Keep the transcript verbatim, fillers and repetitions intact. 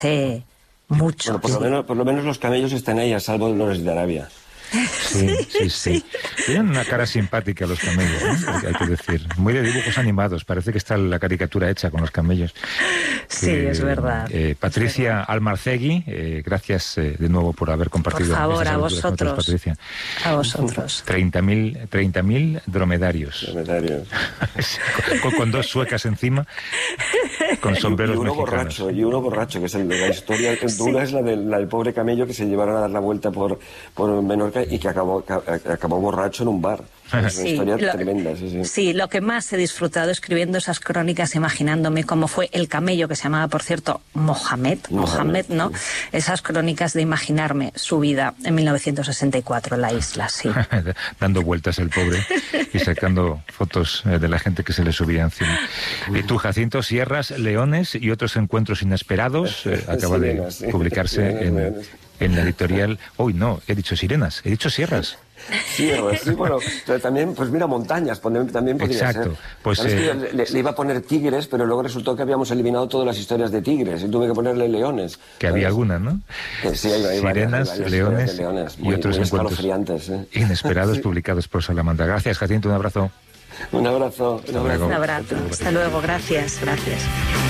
Sí, mucho. Bueno, por, lo menos, por lo menos los camellos están ahí a salvo de los de Arabia. Sí, sí, sí. Tienen una cara simpática los camellos, ¿no? Hay, hay que decir. Muy de dibujos animados. Parece que está la caricatura hecha con los camellos. Sí, Eh, es verdad. Eh, Patricia es verdad. Almarcegui, eh, gracias eh, de nuevo por haber compartido. Por favor, esas a aventuras con nosotros, vosotros. Patricia. A vosotros. treinta mil dromedarios. Dromedarios. con, con dos suecas encima, con sombreros y uno mexicanos. borracho, y uno borracho, que es el de la historia que Sí. dura, es la del, la del pobre camello que se llevaron a dar la vuelta por, por Menorca y que acabó, que acabó borracho en un bar. Es una Sí, historia lo, tremenda, sí, sí. Sí, lo que más he disfrutado escribiendo esas crónicas, imaginándome cómo fue el camello, que se llamaba, por cierto, Mohamed, Mohamed, Mohamed, ¿no? sí. Esas crónicas de imaginarme su vida en mil novecientos sesenta y cuatro en la isla, sí. Dando vueltas el pobre y sacando fotos eh, de la gente que se le subía encima. Y tú, Jacinto, Sierras, Leones y otros encuentros inesperados, eh, acaba Sirenas, de sí. publicarse Sirenas, en, leones. en la editorial... Uy, no, he dicho sirenas, he dicho sierras. Sí, sí, bueno, pero también, pues mira, montañas, también podría Exacto. ser. Pues, ¿Sabes eh, que yo le, le iba a poner tigres, pero luego resultó que habíamos eliminado todas las historias de tigres y tuve que ponerle leones. Que había ¿sabes? algunas, ¿no? Que sí, hay, hay Sirenas, varias, hay varias historias leones, de leones y muy, otros muy encuentros escalofriantes. ¿eh? inesperados Sí. publicados por Salamandra. Gracias, Jacinto, un abrazo. Un abrazo. Un abrazo. Un abrazo. Hasta luego. Gracias, gracias.